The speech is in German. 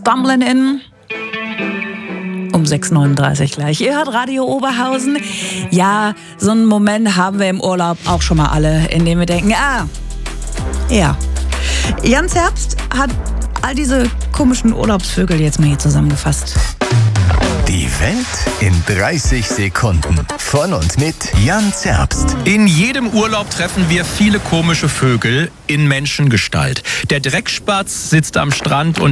Stumbling In. Um 6:39 gleich. Ihr hört Radio Oberhausen. Ja, so einen Moment haben wir im Urlaub auch schon mal alle, in dem wir denken, ja. Jan Zerbst hat all diese komischen Urlaubsvögel jetzt mal hier zusammengefasst. Die Welt in 30 Sekunden. Von und mit Jan Zerbst. In jedem Urlaub treffen wir viele komische Vögel in Menschengestalt. Der Dreckspatz sitzt am Strand und